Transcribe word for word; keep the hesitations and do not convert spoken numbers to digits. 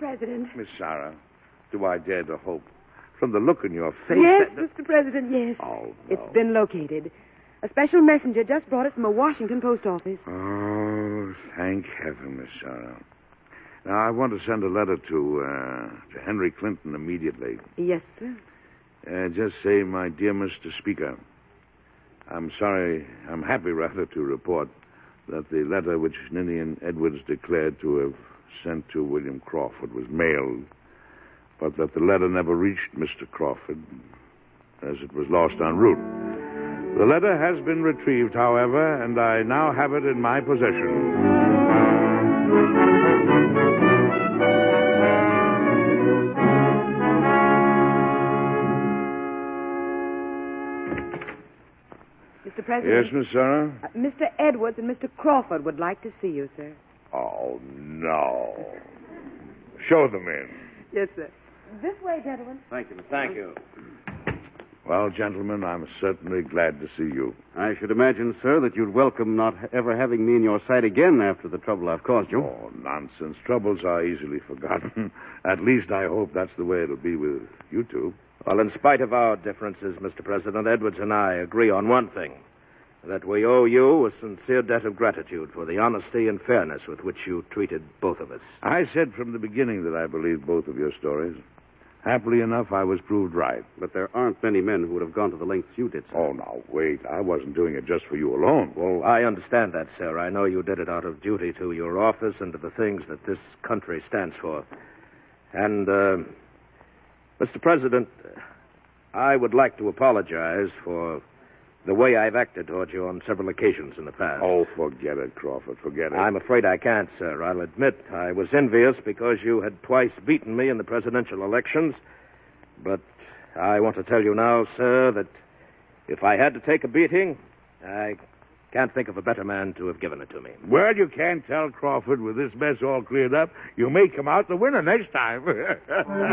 President. Miss Sarah, do I dare to hope? From the look in your face... Yes, that... Mister President, yes. Oh, no. It's been located. A special messenger just brought it from a Washington post office. Oh, thank heaven, Miss Sarah. Now, I want to send a letter to, uh, to Henry Clinton immediately. Yes, sir. Uh, just say, my dear Mister Speaker, I'm sorry, I'm happy, rather, to report that the letter which Ninian Edwards declared to have sent to William Crawford was mailed, but that the letter never reached Mister Crawford, as it was lost en route. The letter has been retrieved, however, and I now have it in my possession. Mister President. Yes, Miss Sarah? Uh, Mister Edwards and Mister Crawford would like to see you, sir. Oh, no. Show them in. Yes, sir. This way, gentlemen. Thank you, Thank you. Well, gentlemen, I'm certainly glad to see you. I should imagine, sir, that you'd welcome not ever having me in your sight again after the trouble I've caused you. Oh, nonsense. Troubles are easily forgotten. At least I hope that's the way it'll be with you two. Well, in spite of our differences, Mister President, Edwards and I agree on one thing, that we owe you a sincere debt of gratitude for the honesty and fairness with which you treated both of us. I said from the beginning that I believed both of your stories. Happily enough, I was proved right. But there aren't many men who would have gone to the lengths you did, sir. Oh, now, wait. I wasn't doing it just for you alone. Well, I understand that, sir. I know you did it out of duty to your office and to the things that this country stands for. And, uh, Mister President, I would like to apologize for the way I've acted toward you on several occasions in the past. Oh, forget it, Crawford. Forget it. I'm afraid I can't, sir. I'll admit I was envious because you had twice beaten me in the presidential elections. But I want to tell you now, sir, that if I had to take a beating, I can't think of a better man to have given it to me. Well, you can't tell, Crawford. With this mess all cleared up, you may come out the winner next time.